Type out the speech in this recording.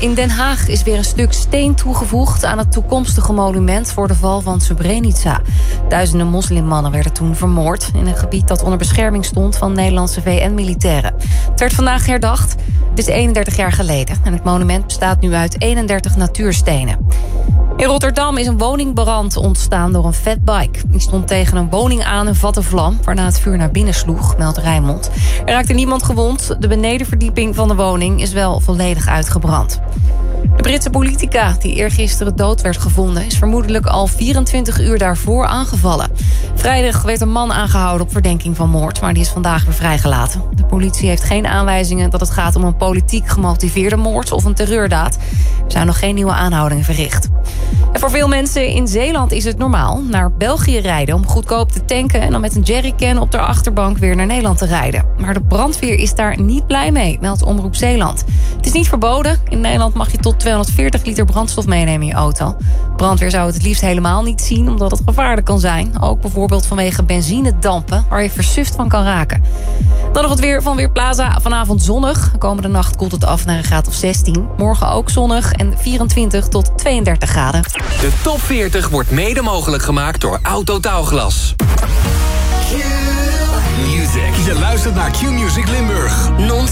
In Den Haag is weer een stuk steen toegevoegd aan het toekomstige monument voor de val van Srebrenica. Duizenden moslimmannen werden toen vermoord in een gebied dat onder bescherming stond van Nederlandse VN-militairen. Het werd vandaag herdacht. Het is 31 jaar geleden en het monument bestaat nu uit 31 natuurstenen. In Rotterdam is een woningbrand ontstaan door een fatbike. Die stond tegen een woning aan en vatte vlam, waarna het vuur naar binnen sloeg, meldt Rijnmond. Er raakte niemand gewond. De benedenverdieping van de woning is wel volledig uitgebrand. De Britse politica, die eergisteren dood werd gevonden, is vermoedelijk al 24 uur daarvoor aangevallen. Vrijdag werd een man aangehouden op verdenking van moord, maar die is vandaag weer vrijgelaten. De politie heeft geen aanwijzingen dat het gaat om een politiek gemotiveerde moord of een terreurdaad. Er zijn nog geen nieuwe aanhoudingen verricht. En voor veel mensen in Zeeland is het normaal naar België rijden om goedkoop te tanken en dan met een jerrycan op de achterbank weer naar Nederland te rijden. Maar de brandweer is daar niet blij mee, meldt Omroep Zeeland. Het is niet verboden. In Nederland mag je tot 240 liter brandstof meenemen in je auto. Brandweer zou het liefst helemaal niet zien, omdat het gevaarlijk kan zijn. Ook bijvoorbeeld vanwege benzinedampen, waar je versuft van kan raken. Dan nog het weer van Weerplaza. Vanavond zonnig. De komende nacht koelt het af naar een graad of 16. Morgen ook zonnig en 24 tot 32 graden. De top 40 wordt mede mogelijk gemaakt door Autotaalglas. Q-Music. Je luistert naar Q-Music Limburg. Non